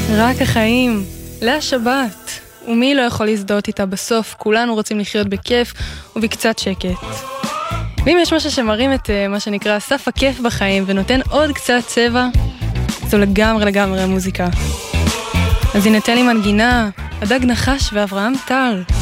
רק החיים, להשבת. ומי לא יכול להזדהות איתה בסוף? כולנו רוצים לחיות בכיף ובקצת שקט. ואם יש משהו שמרים את מה שנקרא סף הכיף בחיים ונותן עוד קצת צבע, זו לגמרי מוזיקה. אז הנה תן לי מנגינה, הדג נחש ואברהם טל.